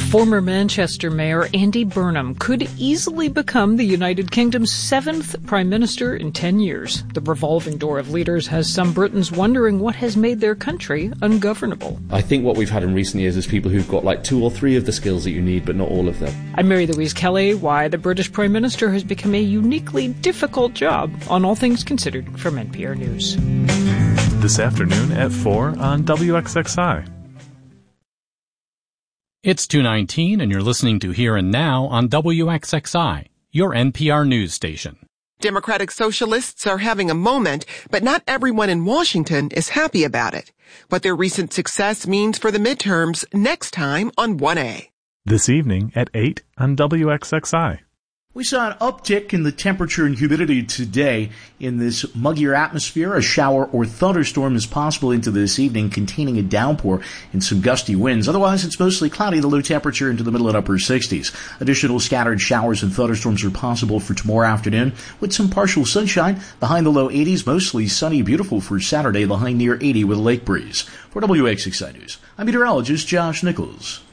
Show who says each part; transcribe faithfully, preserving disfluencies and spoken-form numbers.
Speaker 1: Former Manchester Mayor Andy Burnham could easily become the United Kingdom's seventh Prime Minister in ten years. The revolving door of leaders has some Britons wondering what has made their country ungovernable.
Speaker 2: I think what we've had in recent years is people who've got like two or three of the skills that you need, but not all of them.
Speaker 1: I'm Mary Louise Kelly. Why the British Prime Minister has become a uniquely difficult job on All Things Considered from N P R News.
Speaker 3: This afternoon at four on W X X I.
Speaker 4: It's two nineteen and you're listening to Here and Now on W X X I, your N P R news station.
Speaker 5: Democratic Socialists are having a moment, but not everyone in Washington is happy about it. What their recent success means for the midterms next time on one A.
Speaker 3: This evening at eight on W X X I.
Speaker 6: We saw an uptick in the temperature and humidity today. In this muggier atmosphere, a shower or thunderstorm is possible into this evening, containing a downpour and some gusty winds. Otherwise, it's mostly cloudy, the low temperature into the middle and upper sixties. Additional scattered showers and thunderstorms are possible for tomorrow afternoon, with some partial sunshine. The high in the low eighties, mostly sunny, beautiful for Saturday, the high near eighty with a lake breeze. For W X X I News, I'm meteorologist Josh Nichols.